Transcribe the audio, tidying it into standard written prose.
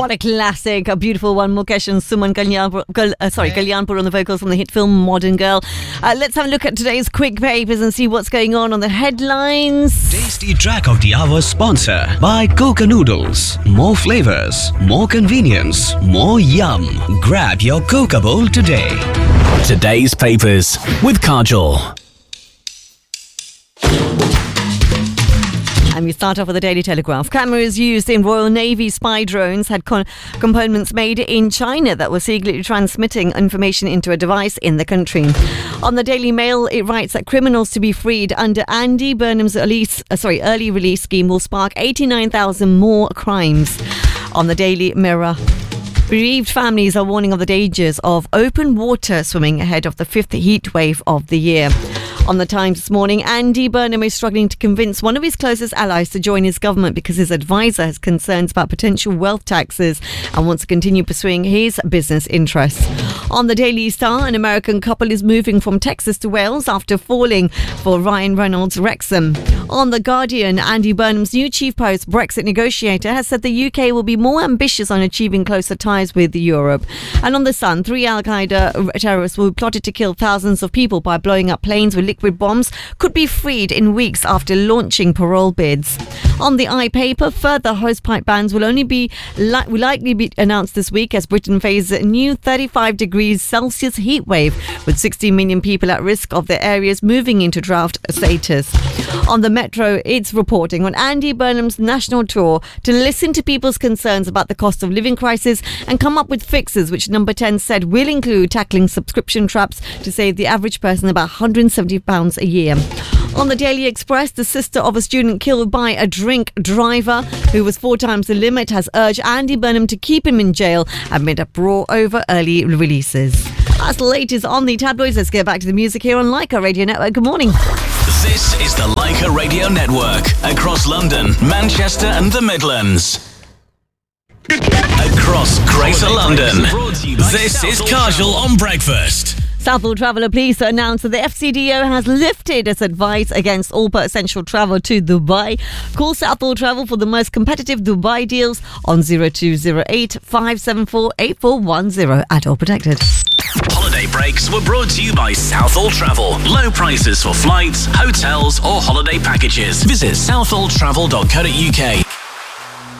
What a classic, a beautiful one. Mukesh and Suman Kalyanpur on the vocals from the hit film Modern Girl. Let's have a look at today's quick papers and see what's going on the headlines. Tasty track of the hour sponsor by Coca Noodles. More flavors, more convenience, more yum. Grab your Coca bowl today. Today's papers with Kajol. And we start off with the Daily Telegraph. Cameras used in Royal Navy spy drones had components made in China that were secretly transmitting information into a device in the country. On the Daily Mail, it writes that criminals to be freed under Andy Burnham's early release scheme will spark 89,000 more crimes. On the Daily Mirror, bereaved families are warning of the dangers of open water swimming ahead of the fifth heat wave of the year. On the Times this morning, Andy Burnham is struggling to convince one of his closest allies to join his government because his advisor has concerns about potential wealth taxes and wants to continue pursuing his business interests. On the Daily Star, an American couple is moving from Texas to Wales after falling for Ryan Reynolds' Wrexham. On The Guardian, Andy Burnham's new chief post-Brexit negotiator has said the UK will be more ambitious on achieving closer ties with Europe. And on The Sun, 3 Al-Qaeda terrorists who plotted to kill thousands of people by blowing up planes with liquid bombs could be freed in weeks after launching parole bids. On the iPaper, further hosepipe bans will likely be announced this week as Britain faces a new 35 degrees Celsius heat wave, with 60 million people at risk of their areas moving into drought status. On the Metro, it's reporting on Andy Burnham's national tour to listen to people's concerns about the cost of living crisis and come up with fixes, which Number 10 said will include tackling subscription traps to save the average person about £170 a year. On the Daily Express, the sister of a student killed by a drink driver who was 4 times the limit has urged Andy Burnham to keep him in jail amid a brawl over early releases. That's the latest on the tabloids. Let's get back to the music here on Leica Radio Network. Good morning. This is the Leica Radio Network across London, Manchester and the Midlands. Across Greater London, this is Kajol on Breakfast. Southall Traveller Police announced that the FCDO has lifted its advice against all but essential travel to Dubai. Call Southall Travel for the most competitive Dubai deals on 0208 574 8410 at All Protected. Holiday breaks were brought to you by Southall Travel. Low prices for flights, hotels or holiday packages. Visit southalltravel.co.uk.